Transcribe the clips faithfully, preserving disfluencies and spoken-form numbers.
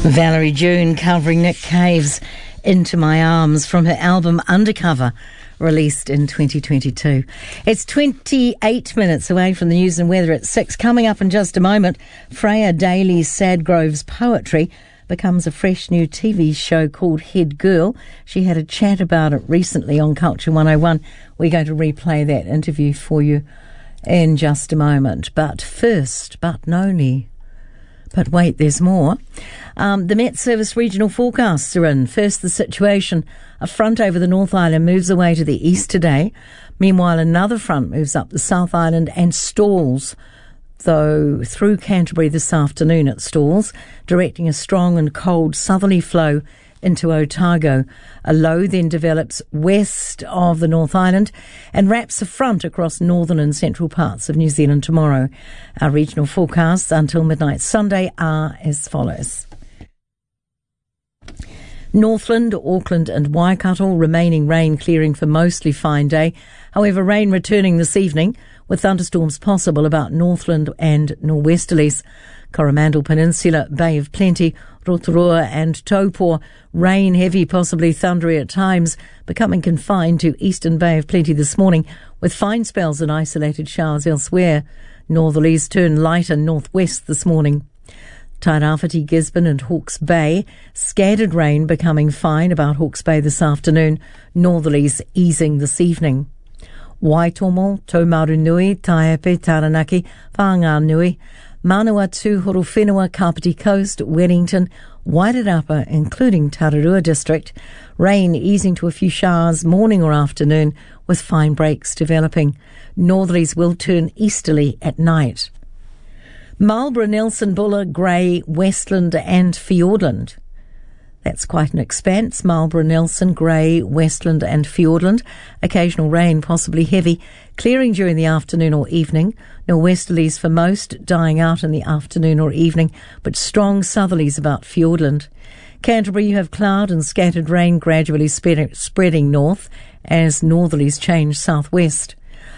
Valerie June covering Nick Cave's Into My Arms from her album Undercover, released in twenty twenty-two. It's twenty-eight minutes away from the news and weather at six. Coming up in just a moment, Freya Daly's Sadgrove's poetry becomes a fresh new T V show called Head Girl. She had a chat about it recently on Culture one oh one. We're going to replay that interview for you in just a moment. But first, but no only... But wait, there's more. Um, the Met Service regional forecasts are in. First, the situation. A front over the North Island moves away to the east today. Meanwhile, another front moves up the South Island and stalls, though, through Canterbury this afternoon. It stalls, directing a strong and cold southerly flow into Otago. A low then develops west of the North Island and wraps a front across northern and central parts of New Zealand tomorrow. Our regional forecasts until midnight Sunday are as follows. Northland, Auckland and Waikato, remaining rain clearing for mostly fine day. However, rain returning this evening with thunderstorms possible about Northland and nor'westerlies. Coromandel Peninsula, Bay of Plenty, Rotorua and Taupō, rain heavy, possibly thundery at times, becoming confined to eastern Bay of Plenty this morning, with fine spells and isolated showers elsewhere. Northerlies turn lighter northwest this morning. Tairāwhiti, Gisborne and Hawke's Bay, scattered rain becoming fine about Hawke's Bay this afternoon, northerlies easing this evening. Waitomo, Taumarunui, Taiape, Taranaki, Whanganui, Manawatu, Horowhenua, Kapiti Coast, Wellington, Wairarapa, including Tararua District. Rain easing to a few showers morning or afternoon with fine breaks developing. Northerlies will turn easterly at night. Marlborough, Nelson, Buller, Grey, Westland and Fiordland. That's quite an expanse. Marlborough, Nelson, Grey, Westland and Fiordland. Occasional rain, possibly heavy, clearing during the afternoon or evening. Nor'westerlies for most, dying out in the afternoon or evening, but strong southerlies about Fiordland. Canterbury, you have cloud and scattered rain gradually spread, spreading north as northerlies change southwest.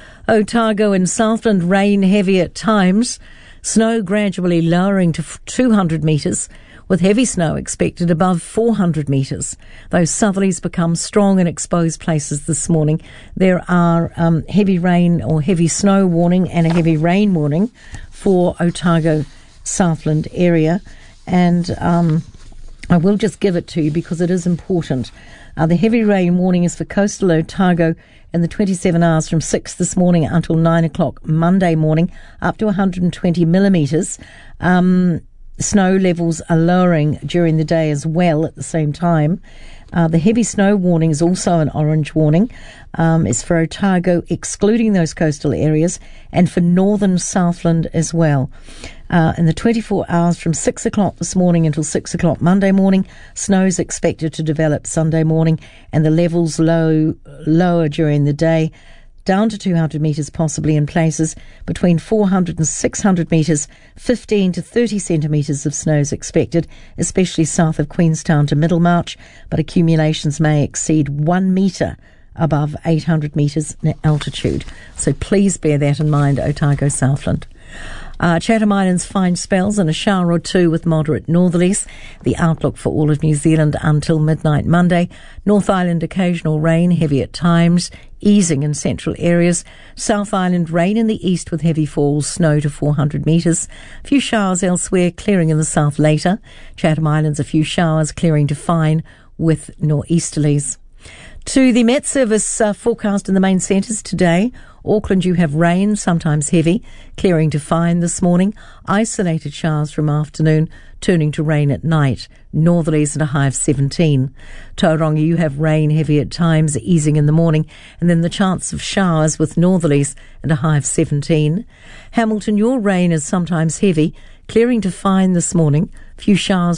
Otago and Southland, rain heavy at times. Snow gradually lowering to two hundred metres, with heavy snow expected above four hundred metres. Those southerlies become strong in exposed places this morning. There are um, heavy rain or heavy snow warning and a heavy rain warning for Otago, Southland area. And um, I will just give it to you because it is important. Uh, the heavy rain warning is for coastal Otago in the twenty-seven hours from six this morning until nine o'clock Monday morning, up to one hundred twenty millimetres. Um, snow levels are lowering during the day as well at the same time. Uh, the heavy snow warning is also an orange warning. Um, it's for Otago, excluding those coastal areas, and for northern Southland as well. Uh, in the twenty-four hours from six o'clock this morning until six o'clock Monday morning, snow is expected to develop Sunday morning, and the levels low lower during the day, down to two hundred metres possibly in places, between four hundred and six hundred metres, fifteen to thirty centimetres of snow is expected, especially south of Queenstown to Middlemarch, but accumulations may exceed one metre above eight hundred metres in altitude. So please bear that in mind, Otago, Southland. Uh, Chatham Islands, fine spells and a shower or two with moderate northerlies. The outlook for all of New Zealand until midnight Monday. North Island, occasional rain, heavy at times, easing in central areas. South Island, rain in the east with heavy falls, snow to four hundred metres. A few showers elsewhere, clearing in the south later. Chatham Islands, a few showers, clearing to fine with nor'easterlies. To the Met Service uh, forecast in the main centres today. Auckland, you have rain, sometimes heavy, clearing to fine this morning. Isolated showers from afternoon, turning to rain at night. Northerlies at a high of seventeen. Tauranga, you have rain, heavy at times, easing in the morning, and then the chance of showers with northerlies at a high of seventeen. Hamilton, your rain is sometimes heavy, clearing to fine this morning. Few showers